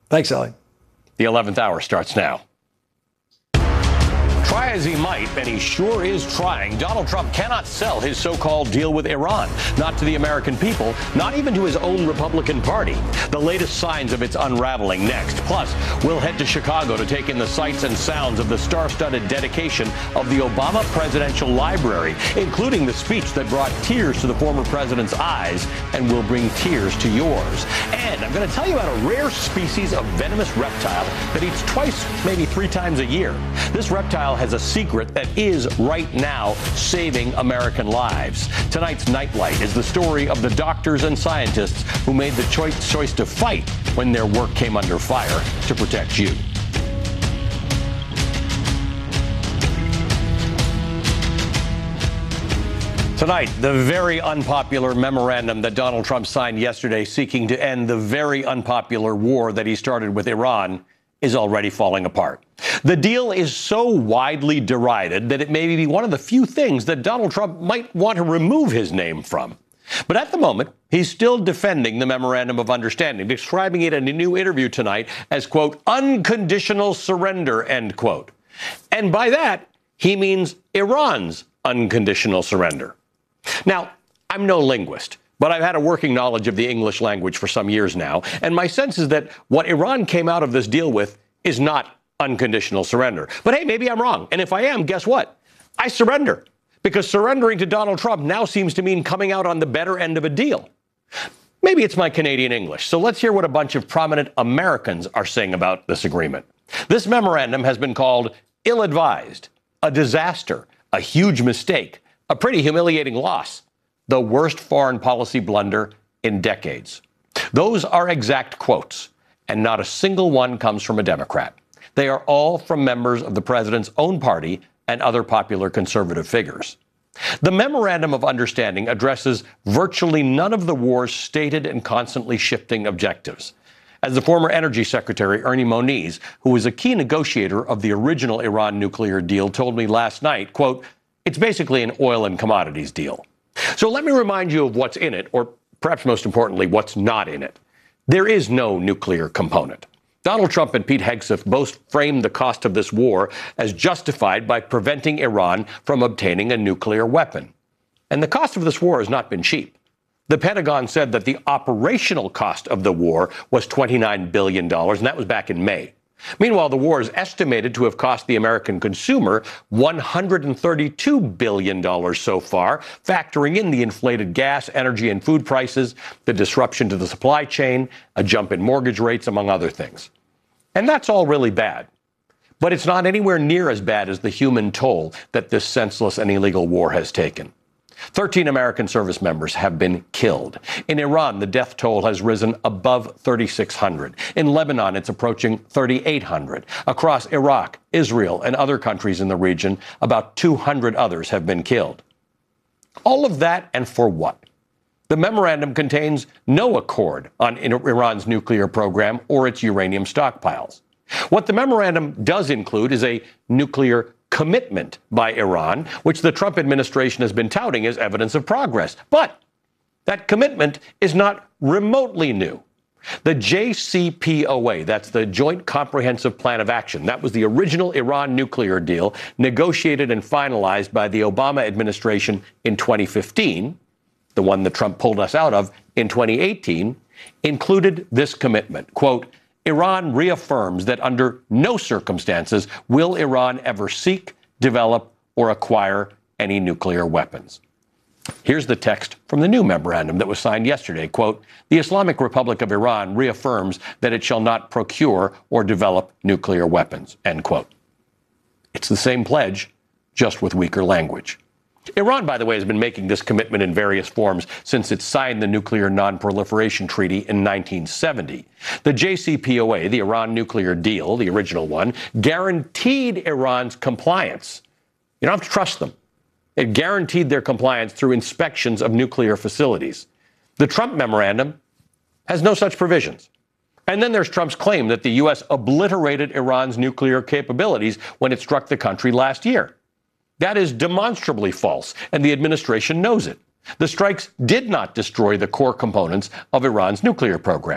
Thanks, Ellie. The 11th hour starts now. Try as he might, and he sure is trying, Donald Trump cannot sell his so-called deal with Iran. Not to the American people, not even to his own Republican Party. The latest signs of its unraveling next. Plus, we'll head to Chicago to take in the sights and sounds of the star-studded dedication of the Obama Presidential Library, including the speech that brought tears to the former president's eyes and will bring tears to yours. And I'm going to tell you about a rare species of venomous reptile that eats twice, maybe 3 times a year. This reptile has a secret that is right now saving American lives. Tonight's Nightlight is the story of the doctors and scientists who made the choice to fight when their work came under fire to protect you. Tonight, the very unpopular memorandum that Donald Trump signed yesterday seeking to end the very unpopular war that he started with Iran is already falling apart. The deal is so widely derided that it may be one of the few things that Donald Trump might want to remove his name from. But at the moment, he's still defending the Memorandum of Understanding, describing it in a new interview tonight as, quote, unconditional surrender, end quote. And by that, he means Iran's unconditional surrender. Now, I'm no linguist, but I've had a working knowledge of the English language for some years now, and my sense is that what Iran came out of this deal with is not unconditional surrender. But hey, maybe I'm wrong. And if I am, guess what? I surrender. Because surrendering to Donald Trump now seems to mean coming out on the better end of a deal. Maybe it's my Canadian English. So let's hear what a bunch of prominent Americans are saying about this agreement. This memorandum has been called ill-advised, a disaster, a huge mistake, a pretty humiliating loss, the worst foreign policy blunder in decades. Those are exact quotes, and not a single one comes from a Democrat. They are all from members of the president's own party and other popular conservative figures. The Memorandum of Understanding addresses virtually none of the war's stated and constantly shifting objectives. As the former Energy Secretary, Ernie Moniz, who was a key negotiator of the original Iran nuclear deal, told me last night, quote, it's basically an oil and commodities deal. So let me remind you of what's in it, or perhaps most importantly, what's not in it. There is no nuclear component. Donald Trump and Pete Hegseth both framed the cost of this war as justified by preventing Iran from obtaining a nuclear weapon. And the cost of this war has not been cheap. The Pentagon said that the operational cost of the war was $29 billion, and that was back in May. Meanwhile, the war is estimated to have cost the American consumer $132 billion so far, factoring in the inflated gas, energy, and food prices, the disruption to the supply chain, a jump in mortgage rates, among other things. And that's all really bad. But it's not anywhere near as bad as the human toll that this senseless and illegal war has taken. 13 American service members have been killed. In Iran, the death toll has risen above 3,600. In Lebanon, it's approaching 3,800. Across Iraq, Israel, and other countries in the region, about 200 others have been killed. All of that, and for what? The memorandum contains no accord on Iran's nuclear program or its uranium stockpiles. What the memorandum does include is a nuclear commitment by Iran, which the Trump administration has been touting as evidence of progress. But that commitment is not remotely new. The JCPOA, that's the Joint Comprehensive Plan of Action, that was the original Iran nuclear deal negotiated and finalized by the Obama administration in 2015, the one that Trump pulled us out of in 2018, included this commitment, quote, Iran reaffirms that under no circumstances will Iran ever seek, develop, or acquire any nuclear weapons. Here's the text from the new memorandum that was signed yesterday. Quote, the Islamic Republic of Iran reaffirms that it shall not procure or develop nuclear weapons, end quote. It's the same pledge, just with weaker language. Iran, by the way, has been making this commitment in various forms since it signed the Nuclear Non-Proliferation Treaty in 1970. The JCPOA, the Iran nuclear deal, the original one, guaranteed Iran's compliance. You don't have to trust them. It guaranteed their compliance through inspections of nuclear facilities. The Trump memorandum has no such provisions. And then there's Trump's claim that the U.S. obliterated Iran's nuclear capabilities when it struck the country last year. That is demonstrably false, and the administration knows it. The strikes did not destroy the core components of Iran's nuclear program.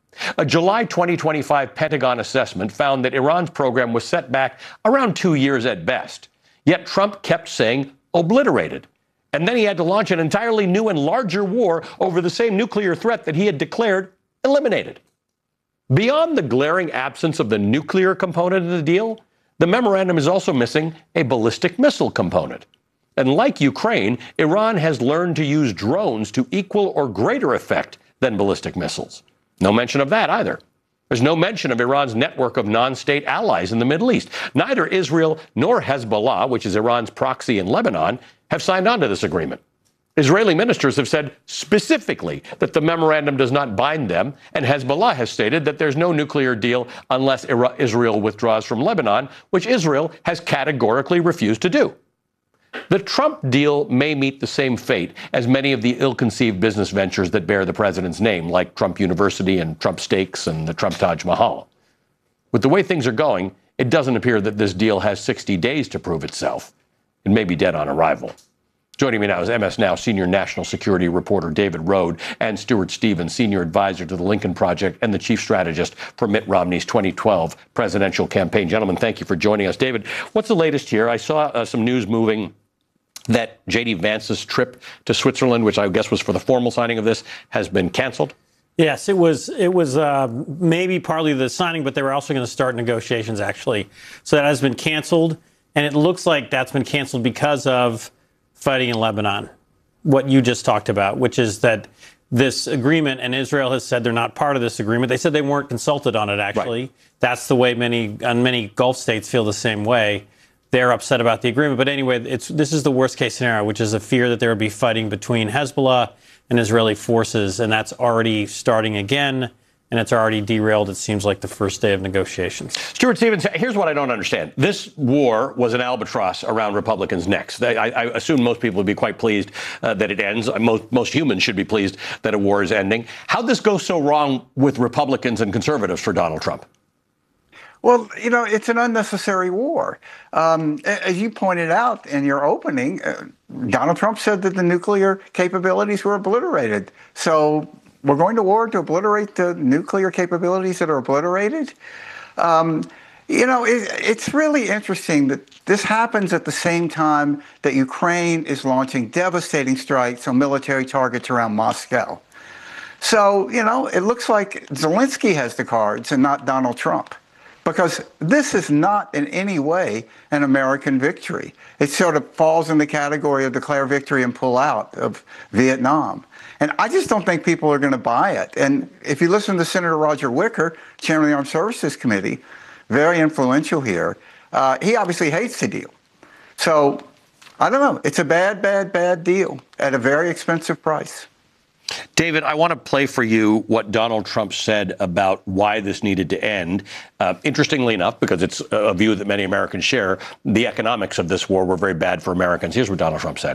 A July 2025 Pentagon assessment found that Iran's program was set back around 2 years at best. Yet Trump kept saying obliterated. And then he had to launch an entirely new and larger war over the same nuclear threat that he had declared eliminated. Beyond the glaring absence of the nuclear component of the deal, the memorandum is also missing a ballistic missile component. And like Ukraine, Iran has learned to use drones to equal or greater effect than ballistic missiles. No mention of that either. There's no mention of Iran's network of non-state allies in the Middle East. Neither Israel nor Hezbollah, which is Iran's proxy in Lebanon, have signed on to this agreement. Israeli ministers have said specifically that the memorandum does not bind them, and Hezbollah has stated that there's no nuclear deal unless Israel withdraws from Lebanon, which Israel has categorically refused to do. The Trump deal may meet the same fate as many of the ill-conceived business ventures that bear the president's name, like Trump University and Trump Steaks and the Trump Taj Mahal. With the way things are going, it doesn't appear that this deal has 60 days to prove itself. It may be dead on arrival. Joining me now is MS Now senior national security reporter David Rode and Stuart Stevens, senior advisor to the Lincoln Project and the chief strategist for Mitt Romney's 2012 presidential campaign. Gentlemen, thank you for joining us. David, what's the latest here? I saw some news moving that J.D. Vance's trip to Switzerland, which I guess was for the formal signing of this, has been canceled. Yes, it was maybe partly the signing, but they were also going to start negotiations, actually. So that has been canceled, and it looks like that's been canceled because of fighting in Lebanon, what you just talked about, which is that this agreement, and Israel has said they're not part of this agreement. They said they weren't consulted on it, actually. Right. That's the way many Gulf states feel the same way. They're upset about the agreement. But anyway, this is the worst case scenario, which is a fear that there would be fighting between Hezbollah and Israeli forces. And that's already starting again. And it's already derailed, it seems like, the first day of negotiations. Stuart Stevens, here's what I don't understand. This war was an albatross around Republicans' necks. I assume most people would be quite pleased that it ends. Most humans should be pleased that a war is ending. How'd this go so wrong with Republicans and conservatives for Donald Trump? Well, you know, it's an unnecessary war. As you pointed out in your opening, Donald Trump said that the nuclear capabilities were obliterated. So we're going to war to obliterate the nuclear capabilities that are obliterated? You know, it's really interesting that this happens at the same time that Ukraine is launching devastating strikes on military targets around Moscow. So, you know, it looks like Zelensky has the cards and not Donald Trump. Because this is not in any way an American victory. It sort of falls in the category of declare victory and pull out of Vietnam. And I just don't think people are going to buy it. And if you listen to Senator Roger Wicker, chairman of the Armed Services Committee, very influential here, he obviously hates the deal. So, I don't know. It's a bad, bad, bad deal at a very expensive price. David, I want to play for you what Donald Trump said about why this needed to end. Interestingly enough, because it's a view that many Americans share, the economics of this war were very bad for Americans. Here's what Donald Trump said.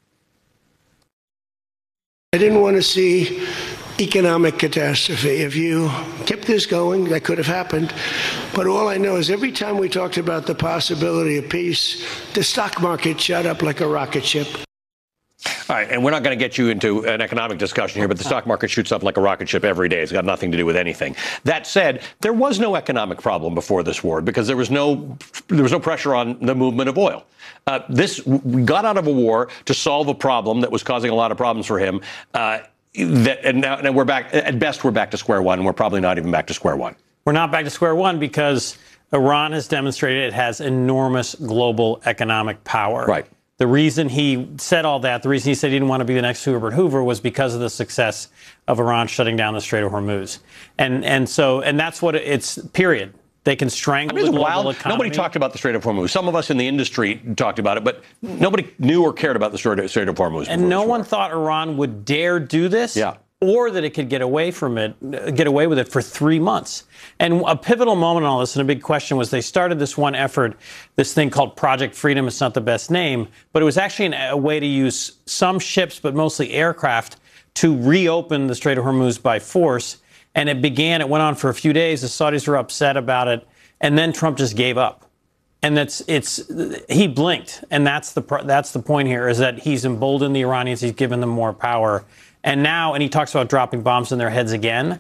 I didn't want to see economic catastrophe. If you kept this going, that could have happened. But all I know is every time we talked about the possibility of peace, the stock market shot up like a rocket ship. All right, and we're not going to get you into an economic discussion here, but the stock market shoots up like a rocket ship every day. It's got nothing to do with anything. That said, there was no economic problem before this war because there was no pressure on the movement of oil. We got out of a war to solve a problem that was causing a lot of problems for him. And now we're back. At best, we're back to square one, and we're probably not even back to square one. We're not back to square one because Iran has demonstrated it has enormous global economic power. Right. The reason he said all that, the reason he said he didn't want to be the next Herbert Hoover was because of the success of Iran shutting down the Strait of Hormuz. And that's what it's, period. They can strangle the global economy. Nobody talked about the Strait of Hormuz. Some of us in the industry talked about it, but nobody knew or cared about the Strait of Hormuz. And no one thought Iran would dare do this. Yeah. Or that it could get away with it for 3 months. And a pivotal moment in all this, and a big question, was they started this one effort, this thing called Project Freedom. It's not the best name, but it was actually a way to use some ships, but mostly aircraft, to reopen the Strait of Hormuz by force. And it went on for a few days. The Saudis were upset about it. And then Trump just gave up. And he blinked. And that's the point here, is that he's emboldened the Iranians. He's given them more power. And he talks about dropping bombs in their heads again.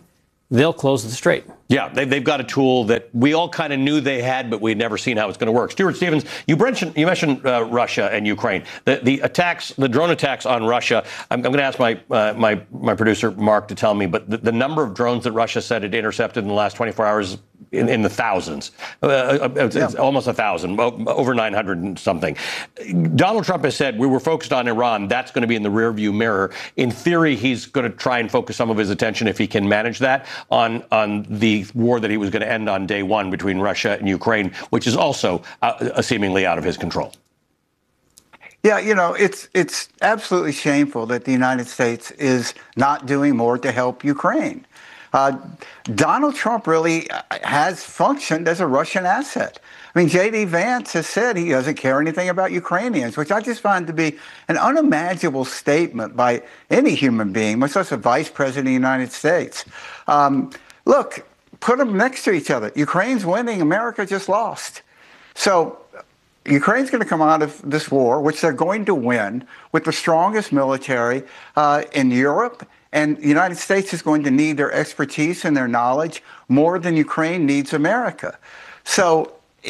they'll close the strait. Yeah, they've got a tool that we all kind of knew they had, but we'd never seen how it's going to work. Stuart Stevens, you mentioned Russia and Ukraine. The attacks, the drone attacks on Russia. I'm going to ask my producer Mark to tell me, but the number of drones that Russia said it intercepted in the last 24 hours in the thousands. It's almost 1,000, over 900 and something. Donald Trump has said we were focused on Iran. That's going to be in the rearview mirror. In theory, he's going to try and focus some of his attention, if he can manage that, on the war that he was going to end on day one between Russia and Ukraine, which is also seemingly out of his control. Yeah, it's absolutely shameful that the United States is not doing more to help Ukraine. Donald Trump really has functioned as a Russian asset. I mean, J.D. Vance has said he doesn't care anything about Ukrainians, which I just find to be an unimaginable statement by any human being, much less a vice president of the United States. Look, put them next to each other. Ukraine's winning. America just lost. So Ukraine's going to come out of this war, which they're going to win, with the strongest military in Europe. And the United States is going to need their expertise and their knowledge more than Ukraine needs America. So,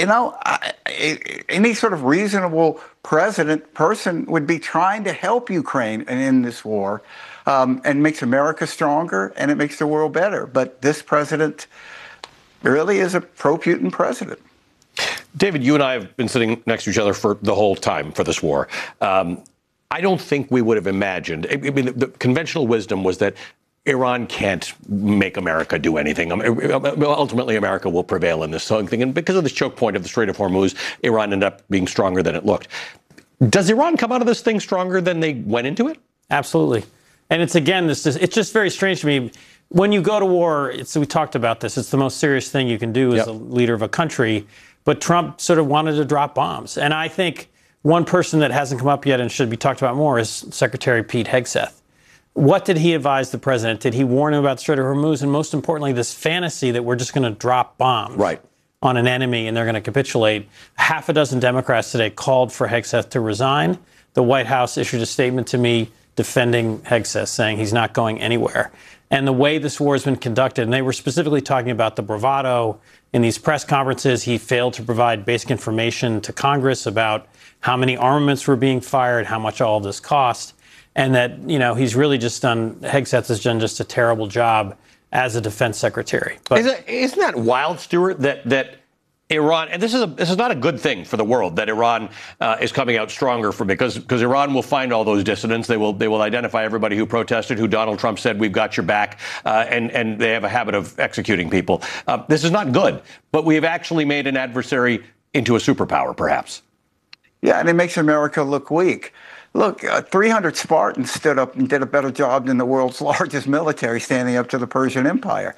any sort of reasonable person would be trying to help Ukraine in this war, and makes America stronger and it makes the world better. But this president really is a pro-Putin president. David, you and I have been sitting next to each other for the whole time for this war. I don't think we would have imagined. I mean, the conventional wisdom was that Iran can't make America do anything. Ultimately, America will prevail in this thing. And because of this choke point of the Strait of Hormuz, Iran ended up being stronger than it looked. Does Iran come out of this thing stronger than they went into it? Absolutely. And it's, again, it's just very strange to me. When you go to war, we talked about this, it's the most serious thing you can do as a leader of a country. But Trump sort of wanted to drop bombs. And I think one person that hasn't come up yet and should be talked about more is Secretary Pete Hegseth. What did he advise the president? Did he warn him about the Strait of Hormuz? And most importantly, this fantasy that we're just going to drop bombs on an enemy and they're going to capitulate. Half a dozen Democrats today called for Hegseth to resign. The White House issued a statement to me defending Hegseth, saying he's not going anywhere. And the way this war has been conducted, and they were specifically talking about the bravado in these press conferences. He failed to provide basic information to Congress about how many armaments were being fired, how much all of this cost, and that, he's really Hegseth has done just a terrible job as a defense secretary. But isn't that wild, Stuart, that Iran, and this is not a good thing for the world, that Iran is coming out stronger because Iran will find all those dissidents. They will identify everybody who protested, who Donald Trump said, we've got your back, and they have a habit of executing people. This is not good, but we have actually made an adversary into a superpower, perhaps. Yeah, and it makes America look weak. Look, 300 Spartans stood up and did a better job than the world's largest military standing up to the Persian Empire.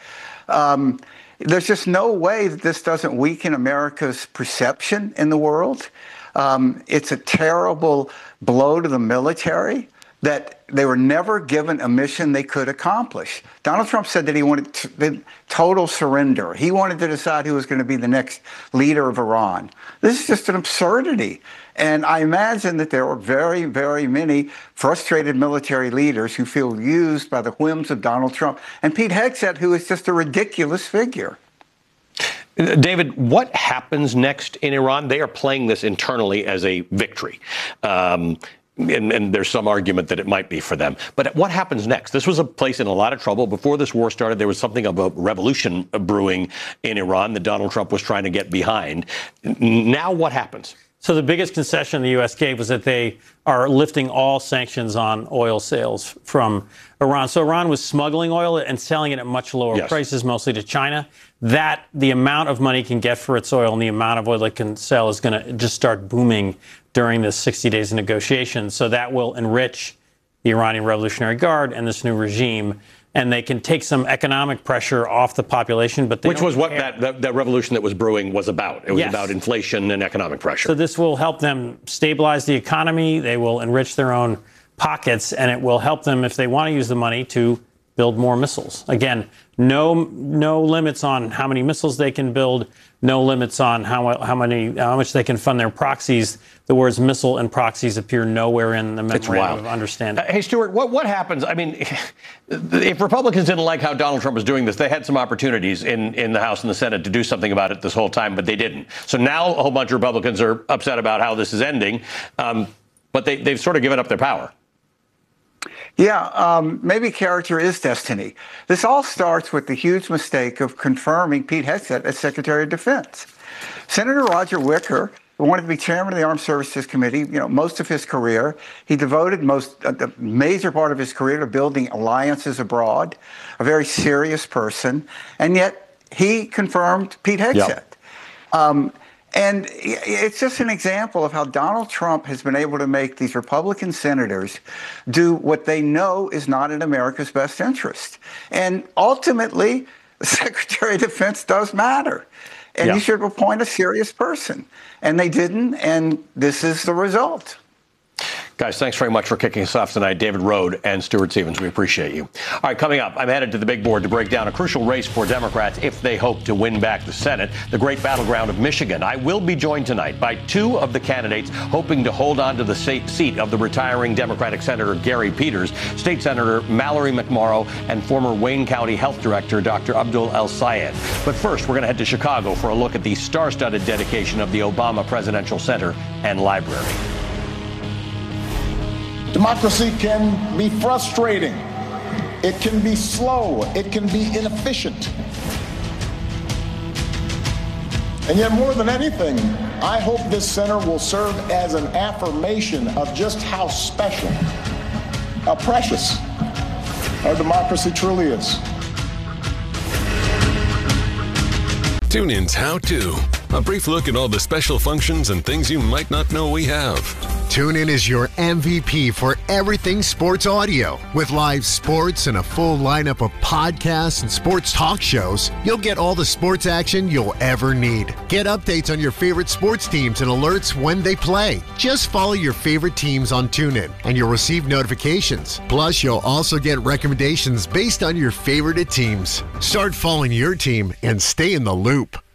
There's just no way that this doesn't weaken America's perception in the world. It's a terrible blow to the military that they were never given a mission they could accomplish. Donald Trump said that he wanted total surrender. He wanted to decide who was going to be the next leader of Iran. This is just an absurdity. And I imagine that there are very, very many frustrated military leaders who feel used by the whims of Donald Trump and Pete Hegseth, who is just a ridiculous figure. David, what happens next in Iran? They are playing this internally as a victory. And there's some argument that it might be for them. But what happens next? This was a place in a lot of trouble. Before this war started, there was something of a revolution brewing in Iran that Donald Trump was trying to get behind. Now what happens? So the biggest concession the U.S. gave was that they are lifting all sanctions on oil sales from Iran. So Iran was smuggling oil and selling it at much lower prices, mostly to China. That the amount of money it can get for its oil and the amount of oil it can sell is going to just start booming during the 60 days of negotiations. So that will enrich the Iranian Revolutionary Guard and this new regime. And they can take some economic pressure off the population, but which was what that revolution that was brewing was about. It was about inflation and economic pressure. So this will help them stabilize the economy. They will enrich their own pockets, and it will help them, if they want to use the money, to build more missiles. Again, no limits on how many missiles they can build, no limits on how much they can fund their proxies. The words missile and proxies appear nowhere in the memorandum of understanding. Hey, Stuart, what happens? I mean, if Republicans didn't like how Donald Trump was doing this, they had some opportunities in the House and the Senate to do something about it this whole time, but they didn't. So now a whole bunch of Republicans are upset about how this is ending, but they've sort of given up their power. Yeah, maybe character is destiny. This all starts with the huge mistake of confirming Pete Hegseth as Secretary of Defense. Senator Roger Wicker wanted to be chairman of the Armed Services Committee. Most of his career, he devoted the major part of his career to building alliances abroad. A very serious person, and yet he confirmed Pete Hegseth. Yep. And it's just an example of how Donald Trump has been able to make these Republican senators do what they know is not in America's best interest. And ultimately, the Secretary of Defense does matter. And you should appoint a serious person. And they didn't, and this is the result. Guys, thanks very much for kicking us off tonight. David Rode and Stuart Stevens, we appreciate you. All right, coming up, I'm headed to the big board to break down a crucial race for Democrats if they hope to win back the Senate, the great battleground of Michigan. I will be joined tonight by two of the candidates hoping to hold on to the seat of the retiring Democratic Senator Gary Peters, State Senator Mallory McMorrow, and former Wayne County Health Director Dr. Abdul El-Sayed. But first, we're going to head to Chicago for a look at the star-studded dedication of the Obama Presidential Center and Library. Democracy can be frustrating. It can be slow. It can be inefficient. And yet, more than anything, I hope this center will serve as an affirmation of just how special, how precious our democracy truly is. TuneIn's How To. A brief look at all the special functions and things you might not know we have. TuneIn is your MVP for everything sports audio. With live sports and a full lineup of podcasts and sports talk shows, you'll get all the sports action you'll ever need. Get updates on your favorite sports teams and alerts when they play. Just follow your favorite teams on TuneIn, and you'll receive notifications. Plus, you'll also get recommendations based on your favorite teams. Start following your team and stay in the loop.